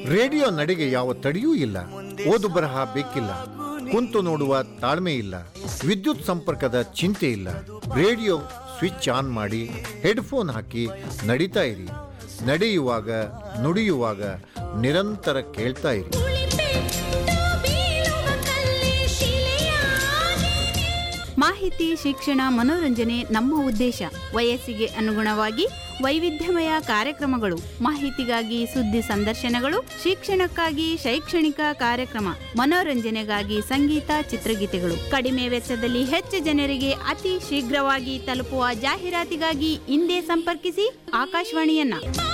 Radio ನಡೆಗೆ ಯಾವ ತಡೆಯೂ ಇಲ್ಲ. ಓದು ಬರಹ ಬೇಕಿಲ್ಲ, ಕುಂತು ನೋಡುವ ತಾಳ್ಮೆ ಇಲ್ಲ, ವಿದ್ಯುತ್ ಸಂಪರ್ಕದ ಚಿಂತೆ ಇಲ್ಲ. ರೇಡಿಯೋ ಸ್ವಿಚ್ ಆನ್ ಮಾಡಿ ಹೆಡ್ಫೋನ್ ಹಾಕಿ ನಡೀತಾ ಇರಿ. ನಡೆಯುವಾಗ ನುಡಿಯುವಾಗ ನಿರಂತರ ಕೇಳ್ತಾ ಇರಿ. ಮಾಹಿತಿ, ಶಿಕ್ಷಣ, ಮನೋರಂಜನೆ ನಮ್ಮ ಉದ್ದೇಶ. ವಯಸ್ಸಿಗೆ ಅನುಗುಣವಾಗಿ ವೈವಿಧ್ಯಮಯ ಕಾರ್ಯಕ್ರಮಗಳು, ಮಾಹಿತಿಗಾಗಿ ಸುದ್ದಿ ಸಂದರ್ಶನಗಳು, ಶಿಕ್ಷಣಕ್ಕಾಗಿ ಶೈಕ್ಷಣಿಕ ಕಾರ್ಯಕ್ರಮ, ಮನೋರಂಜನೆಗಾಗಿ ಸಂಗೀತ, ಚಿತ್ರಗೀತೆಗಳು. ಕಡಿಮೆ ವೆಚ್ಚದಲ್ಲಿ ಹೆಚ್ಚು ಜನರಿಗೆ ಅತಿ ಶೀಘ್ರವಾಗಿ ತಲುಪುವ ಜಾಹೀರಾತಿಗಾಗಿ ಇಂದೇ ಸಂಪರ್ಕಿಸಿ ಆಕಾಶವಾಣಿಯನ್ನ.